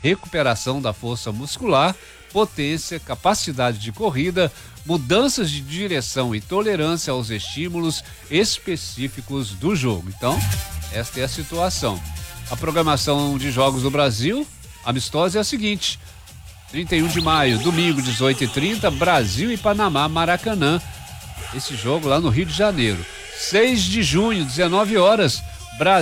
recuperação da força muscular, potência, capacidade de corrida, mudanças de direção e tolerância aos estímulos específicos do jogo. Então, esta é a situação. A programação de jogos do Brasil, amistosa, é a seguinte: 31 de maio, domingo, 18h30, Brasil e Panamá, Maracanã. Esse jogo lá no Rio de Janeiro. 6 de junho, 19 horas, Brasil